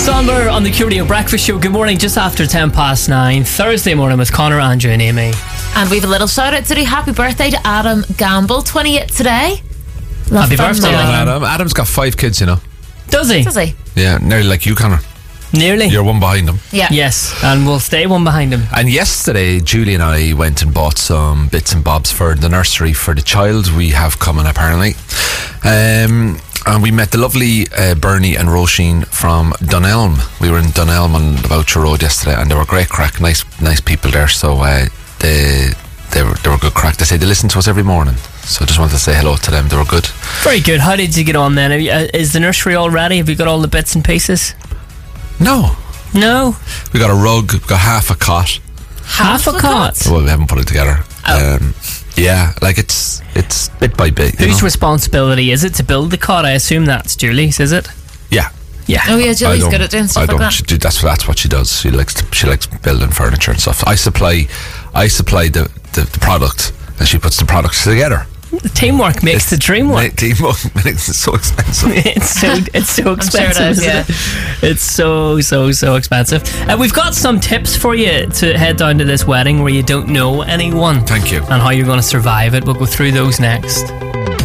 Somber on the Curio Breakfast Show. Good morning, just after 9:10, Thursday morning with Connor, Andrew and Amy. And we have a little shout out today. Happy birthday to Adam Gamble, 28 today. Happy birthday, Adam. Adam's got 5 kids, you know. Does he? Does he? Yeah, nearly like you, Connor. Nearly. You're one behind him. Yeah. Yes, and we'll stay one behind him. And yesterday, Julie and I went and bought some bits and bobs for the nursery for the child we have coming, apparently. And we met the lovely Bernie and Roisin from Dunelm. We were in Dunelm on the Boucher Road yesterday, and they were great crack, nice people there. So they were good crack. They say they listen to us every morning. So I just wanted to say hello to them. They were good. Very good. How did you get on then? Is the nursery all ready? Have you got all the bits and pieces? No. We got a rug, we got half a cot. Half a cot? Well, we haven't put it together. Yeah, like it's bit by bit. Whose responsibility is it to build the cot? I assume that's Julie's, is it? Yeah. Oh yeah, Julie's good at doing stuff like that. That's what she does. She likes building furniture and stuff. I supply the product, and she puts the products together. Teamwork makes the dream work. Teamwork makes it so expensive. It's so expensive. Sure it is, isn't it? It's so expensive. We've got some tips for you to head down to this wedding where you don't know anyone. Thank you. And how you're going to survive it. We'll go through those next.